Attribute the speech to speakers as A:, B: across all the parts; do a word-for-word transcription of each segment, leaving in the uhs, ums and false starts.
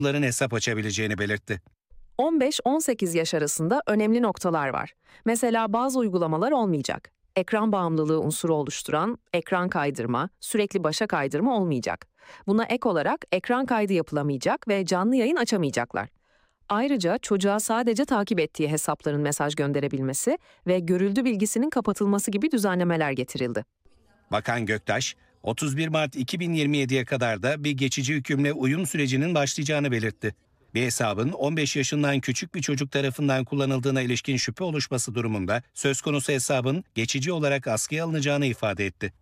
A: hesap açabileceğini belirtti.
B: on beş on sekiz yaş arasında önemli noktalar var. Mesela bazı uygulamalar olmayacak. Ekran bağımlılığı unsuru oluşturan ekran kaydırma, sürekli başa kaydırma olmayacak. Buna ek olarak ekran kaydı yapılamayacak ve canlı yayın açamayacaklar. Ayrıca çocuğa sadece takip ettiği hesapların mesaj gönderebilmesi ve görüldü bilgisinin kapatılması gibi düzenlemeler getirildi.
A: Bakan Göktaş, otuz bir Mart iki bin yirmi yediye kadar da bir geçici hükümle uyum sürecinin başlayacağını belirtti. Bir hesabın on beş yaşından küçük bir çocuk tarafından kullanıldığına ilişkin şüphe oluşması durumunda söz konusu hesabın geçici olarak askıya alınacağını ifade etti.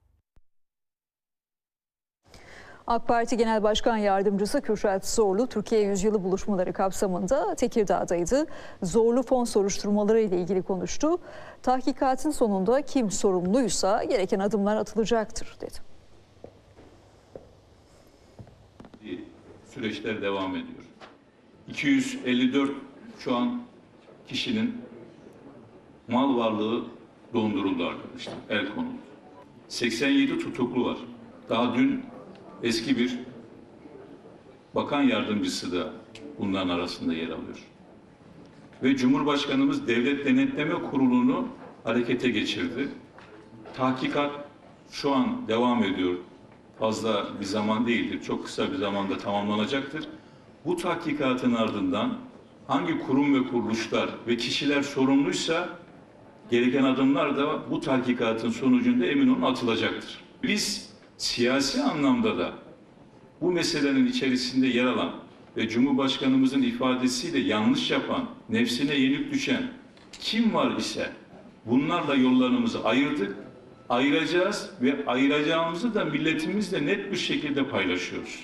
C: AK Parti Genel Başkan Yardımcısı Kürşat Zorlu, Türkiye Yüzyılı buluşmaları kapsamında Tekirdağ'daydı. Zorlu fon soruşturmaları ile ilgili konuştu. Tahkikatın sonunda kim sorumluysa gereken adımlar atılacaktır dedi.
D: Süreçler devam ediyor. iki yüz elli dört şu an kişinin mal varlığı donduruldu arkadaşlar, el konuldu. seksen yedi tutuklu var. Daha dün eski bir bakan yardımcısı da bunların arasında yer alıyor. Ve Cumhurbaşkanımız Devlet Denetleme Kurulu'nu harekete geçirdi. Tahkikat şu an devam ediyor. Fazla bir zaman değildir. Çok kısa bir zamanda tamamlanacaktır. Bu tahkikatın ardından hangi kurum ve kuruluşlar ve kişiler sorumluysa gereken adımlar da bu tahkikatın sonucunda emin olun atılacaktır. Biz siyasi anlamda da bu meselenin içerisinde yer alan ve Cumhurbaşkanımızın ifadesiyle yanlış yapan, nefsine yenik düşen kim var ise bunlarla yollarımızı ayırdık, ayıracağız ve ayıracağımızı da milletimizle net bir şekilde paylaşıyoruz.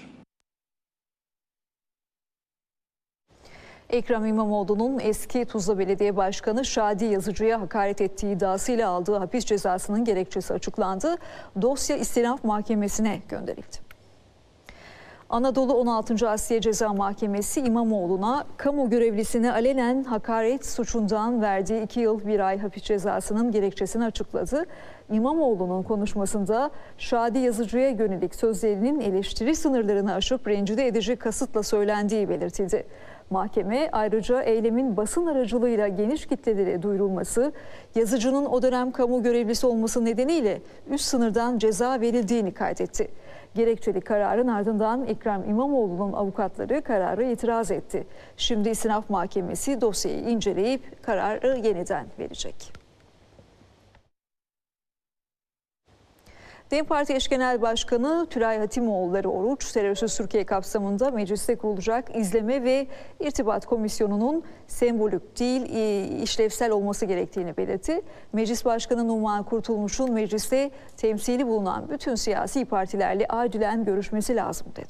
C: Ekrem İmamoğlu'nun eski Tuzla Belediye Başkanı Şadi Yazıcı'ya hakaret ettiği iddiasıyla aldığı hapis cezasının gerekçesi açıklandı. Dosya İstinaf Mahkemesi'ne gönderildi. Anadolu on altıncı Asliye Ceza Mahkemesi İmamoğlu'na kamu görevlisine alenen hakaret suçundan verdiği iki yıl bir ay hapis cezasının gerekçesini açıkladı. İmamoğlu'nun konuşmasında Şadi Yazıcı'ya yönelik sözlerinin eleştiri sınırlarını aşıp rencide edici kasıtla söylendiği belirtildi. Mahkeme ayrıca eylemin basın aracılığıyla geniş kitlelere duyurulması, Yazıcı'nın o dönem kamu görevlisi olması nedeniyle üst sınırdan ceza verildiğini kaydetti. Gerekçeli kararın ardından Ekrem İmamoğlu'nun avukatları kararı itiraz etti. Şimdi İstinaf Mahkemesi dosyayı inceleyip kararı yeniden verecek. DEM Parti Eş Genel Başkanı Tülay Hatimoğulları Oruç, Terörsüz Türkiye kapsamında mecliste kurulacak izleme ve irtibat komisyonunun sembolik değil işlevsel olması gerektiğini belirtti. Meclis Başkanı Numan Kurtulmuş'un mecliste temsili bulunan bütün siyasi partilerle acilen görüşmesi lazım dedi.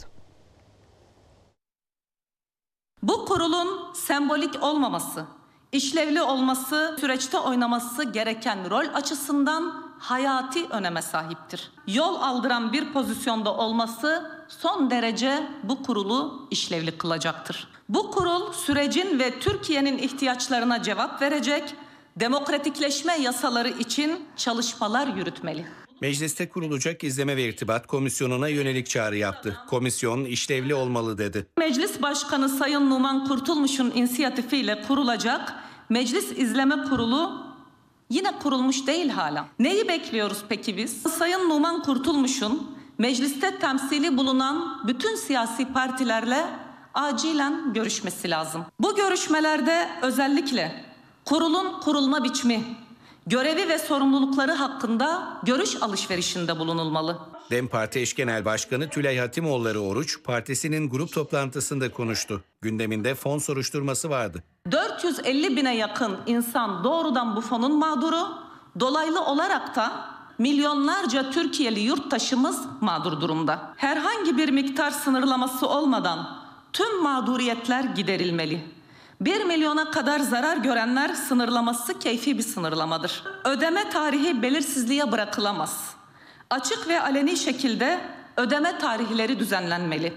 E: Bu kurulun sembolik olmaması, işlevli olması, süreçte oynaması gereken rol açısından hayati öneme sahiptir. Yol aldıran bir pozisyonda olması son derece bu kurulu işlevli kılacaktır. Bu kurul sürecin ve Türkiye'nin ihtiyaçlarına cevap verecek, demokratikleşme yasaları için çalışmalar yürütmeli.
A: Mecliste kurulacak izleme ve irtibat komisyonuna yönelik çağrı yaptı. Komisyon işlevli olmalı dedi.
E: Meclis Başkanı Sayın Numan Kurtulmuş'un inisiyatifiyle kurulacak Meclis İzleme Kurulu yine kurulmuş değil hala. Neyi bekliyoruz peki biz? Sayın Numan Kurtulmuş'un mecliste temsili bulunan bütün siyasi partilerle acilen görüşmesi lazım. Bu görüşmelerde özellikle kurulun kurulma biçimi, görevi ve sorumlulukları hakkında görüş alışverişinde bulunulmalı.
A: DEM Parti Eş Genel Başkanı Tülay Hatimoğulları Oruç, partisinin grup toplantısında konuştu. Gündeminde fon soruşturması vardı.
E: dört yüz elli bine yakın insan doğrudan bu fonun mağduru, dolaylı olarak da milyonlarca Türkiye'li yurttaşımız mağdur durumda. Herhangi bir miktar sınırlaması olmadan tüm mağduriyetler giderilmeli. bir milyona kadar zarar görenler sınırlaması keyfi bir sınırlamadır. Ödeme tarihi belirsizliğe bırakılamaz. Açık ve aleni şekilde ödeme tarihleri düzenlenmeli.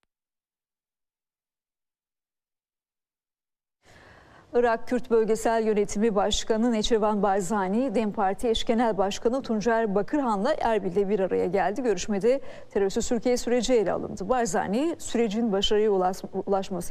C: Irak Kürt Bölgesel Yönetimi Başkanı Neçirvan Barzani, DEM Parti Eş Genel Başkanı Tuncer Bakırhan'la Erbil'de bir araya geldi. Görüşmede terörsüz Türkiye süreci ele alındı. Barzani, sürecin başarıya ulaşması